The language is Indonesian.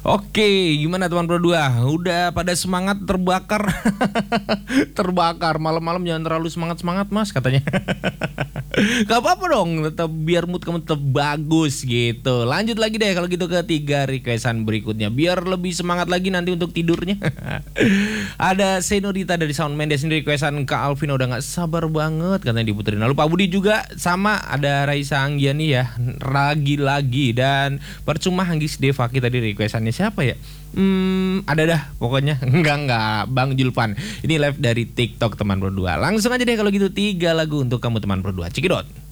Oke, gimana teman Pro 2? Udah pada semangat terbakar? Terbakar malam-malam jangan terlalu semangat-semangat Mas katanya. Gak apa-apa dong, tetap biar mood kamu tetap bagus gitu. Lanjut lagi deh kalau gitu ke 3 requestan berikutnya biar lebih semangat lagi nanti untuk tidurnya. Ada Senorita dari Sound Mendes ini requestan Kak Alvin udah gak sabar banget katanya diputerin. Lalu Pak Budi juga sama, ada Raisa Anggiani ya, lagi-lagi. Dan percuma Hanggis Devaki tadi requestannya siapa ya? Ada dah pokoknya. Enggak Bang Julpan. Ini live dari TikTok teman Pro 2. Langsung aja deh kalau gitu 3 lagu untuk kamu teman Pro 2. Cekidot.